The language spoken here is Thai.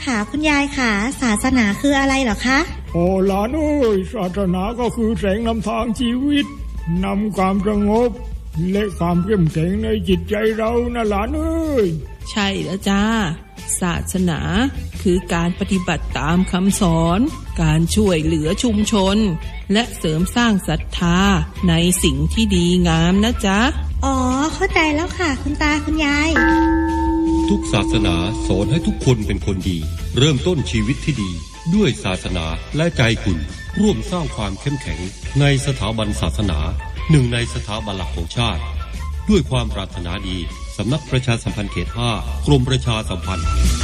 ค่ะคุณยายค่ะศาสนาคืออะไรเหรอคะโอ้หลานเอ้ยศาสนาก็คือแสงนำทางชีวิตนำความสงบและความเข้มแข็งในจิตใจเรานะหลานเอ้ยใช่แล้วจ้าศาสนาคือการปฏิบัติตามคำสอนการช่วยเหลือชุมชนและเสริมสร้างศรัทธาในสิ่งที่ดีงามนะจ๊ะอ๋อเข้าใจแล้วค่ะคุณตาคุณยายทุกศาสนาสอนให้ทุกคนเป็นคนดีเริ่มต้นชีวิตที่ดีด้วยศาสนาและใจคุณร่วมสร้างความเข้มแข็งในสถาบันศาสนาหนึ่งในสถาบันหลักของชาติด้วยความปรารถนาดีสำนักประชาสัมพันธ์เขต 5 กรมประชาสัมพันธ์